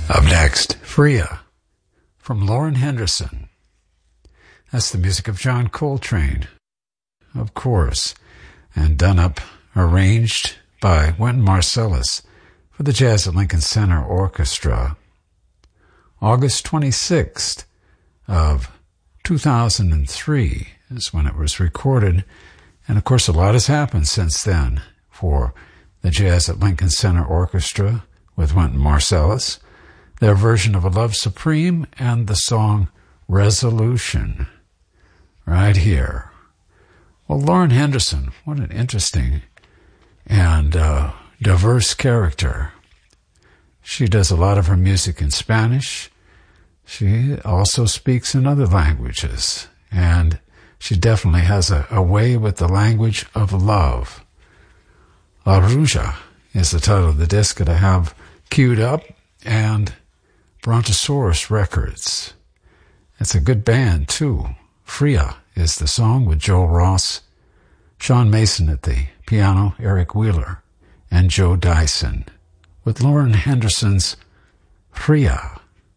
Up next, Freya, from Lauren Henderson. That's the music of John Coltrane, of course, and done up, arranged by Wynton Marsalis for the Jazz at Lincoln Center Orchestra. August 26th of 2003 is when it was recorded, and of course a lot has happened since then for the Jazz at Lincoln Center Orchestra with Wynton Marsalis, their version of A Love Supreme, and the song Resolution, right here. Well, Lauren Henderson, what an interesting and diverse character. She does a lot of her music in Spanish. She also speaks in other languages, and she definitely has a way with the language of love. La Ruja is the title of the disc that I have queued up, and Brontosaurus Records. It's a good band, too. Freya is the song with Joel Ross, Sean Mason at the piano, Eric Wheeler, and Joe Dyson, with Lauren Henderson's Freya.